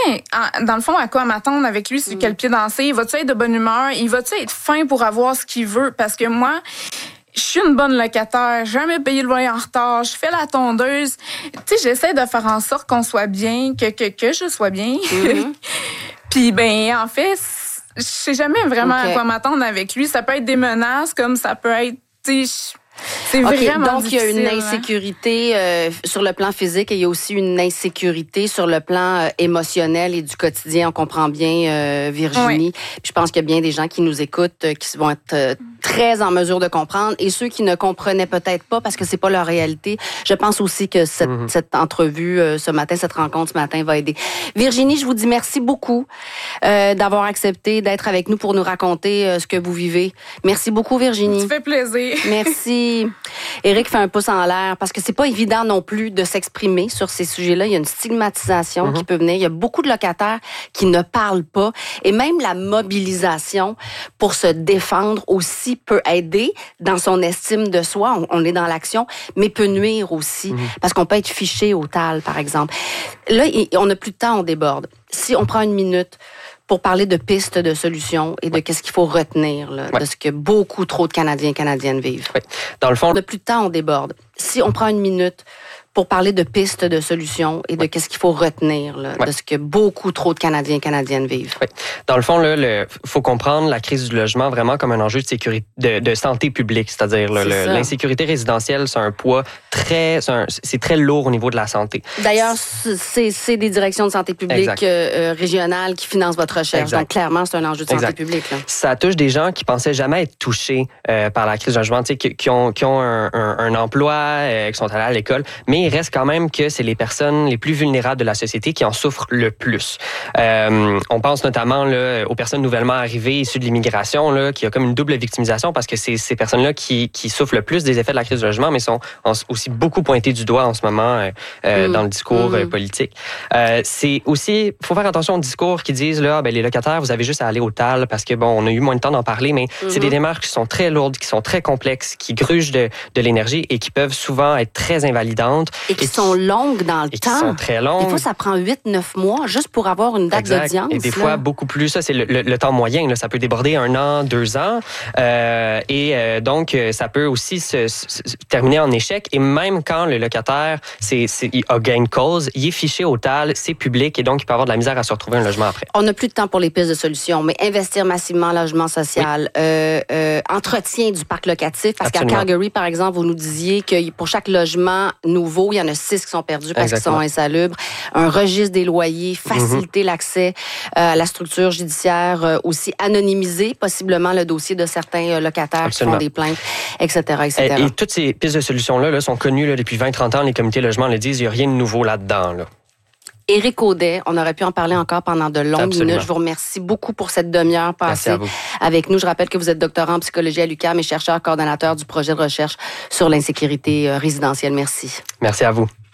dans le fond, à quoi m'attendre avec lui, c'est quel pied danser. Il va-tu être de bonne humeur? Il va-tu être fin pour avoir ce qu'il veut? Parce que moi, je suis une bonne locataire, jamais payé le loyer en retard, je fais la tondeuse. Tu sais, j'essaie de faire en sorte qu'on soit bien, que je sois bien. Puis, en fait, je sais jamais vraiment à quoi m'attendre avec lui. Ça peut être des menaces, comme ça peut être, tu sais, c'est vraiment donc, il y a une insécurité sur le plan physique et il y a aussi une insécurité sur le plan émotionnel et du quotidien. On comprend bien, Virginie. Puis je pense qu'il y a bien des gens qui nous écoutent qui vont être très en mesure de comprendre. Et ceux qui ne comprenaient peut-être pas parce que c'est pas leur réalité, je pense aussi que cette entrevue ce matin, cette rencontre ce matin va aider. Virginie, je vous dis merci beaucoup d'avoir accepté d'être avec nous pour nous raconter ce que vous vivez. Merci beaucoup, Virginie. Ça fait plaisir. Merci. Éric fait un pouce en l'air parce que c'est pas évident non plus de s'exprimer sur ces sujets-là. Il y a une stigmatisation qui peut venir. Il y a beaucoup de locataires qui ne parlent pas et même la mobilisation pour se défendre aussi peut aider dans son estime de soi. On est dans l'action, mais peut nuire aussi parce qu'on peut être fiché au TAL, par exemple. Là, on n'a plus de temps, on déborde. Si on prend une minute pour parler de pistes de solutions et de qu'est-ce qu'il faut retenir de ce que beaucoup trop de Canadiens et Canadiennes vivent. Oui. Dans le fond, on n'a plus de temps, on déborde. Si on prend une minute pour parler de pistes de solutions et de qu'est-ce qu'il faut retenir de ce que beaucoup trop de Canadiens et Canadiennes vivent. Oui. Dans le fond, faut comprendre la crise du logement vraiment comme un enjeu de sécurité, de santé publique, c'est-à-dire l'insécurité résidentielle, c'est un poids c'est très lourd au niveau de la santé. D'ailleurs, c'est des directions de santé publique régionales qui financent votre recherche. Exact. Donc clairement, c'est un enjeu de santé publique. Là. Ça touche des gens qui pensaient jamais être touchés par la crise du logement, qui ont un emploi, qui sont allés à l'école, mais il reste quand même que c'est les personnes les plus vulnérables de la société qui en souffrent le plus. On pense notamment aux personnes nouvellement arrivées issues de l'immigration, qui a comme une double victimisation parce que c'est ces personnes-là qui souffrent le plus des effets de la crise du logement, mais sont aussi beaucoup pointées du doigt en ce moment dans le discours politique. C'est aussi, faut faire attention aux discours qui disent les locataires, vous avez juste à aller au TAL parce que on a eu moins de temps d'en parler, mais c'est des démarches qui sont très lourdes, qui sont très complexes, qui grugent de l'énergie et qui peuvent souvent être très invalidantes. Et qui sont longues dans le temps. Qui sont très longues. Des fois, ça prend 8-9 mois juste pour avoir une date d'audience. Et des fois, beaucoup plus. Ça, c'est le temps moyen. Ça peut déborder 1 an, 2 ans. Donc, ça peut aussi se terminer en échec. Et même quand le locataire a gain de cause, il est fiché au TAL, c'est public et donc il peut avoir de la misère à se retrouver un logement après. On n'a plus de temps pour les pistes de solutions, mais investir massivement en logement social, entretien du parc locatif, parce qu'à Calgary, par exemple, vous nous disiez que pour chaque logement nouveau, il y en a 6 qui sont perdus parce qu'ils sont insalubres. Un registre des loyers, faciliter l'accès à la structure judiciaire, aussi anonymiser possiblement le dossier de certains locataires qui font des plaintes, etc., etc. Et toutes ces pistes de solutions-là sont connues depuis 20-30 ans. Les comités logements le disent, il n'y a rien de nouveau là-dedans. Éric Audet, on aurait pu en parler encore pendant de longues minutes. Je vous remercie beaucoup pour cette demi-heure passée avec nous. Je rappelle que vous êtes doctorant en psychologie à l'UQAM et chercheur coordonnateur du projet de recherche sur l'insécurité résidentielle. Merci. Merci à vous.